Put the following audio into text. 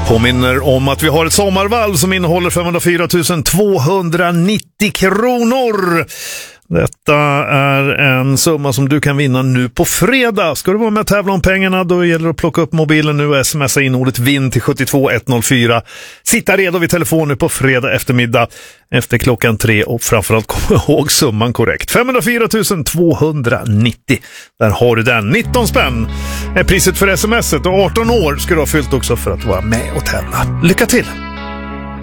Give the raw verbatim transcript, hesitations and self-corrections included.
Påminner om att vi har ett sommarvalv som innehåller femhundrafyra tusen tvåhundranittio kronor. Detta är en summa som du kan vinna nu på fredag. Ska du vara med och tävla om pengarna, då gäller det att plocka upp mobilen nu och smsa in ordet vinn till sjuttiotvå etthundrafyra. Sitta redo vid telefon nu på fredag eftermiddag efter klockan tre och framförallt kom ihåg summan korrekt. femhundrafyra tusen tvåhundranittio. Där har du den. nitton spänn är priset för smset och arton år ska du ha fyllt också för att vara med och tävla. Lycka till!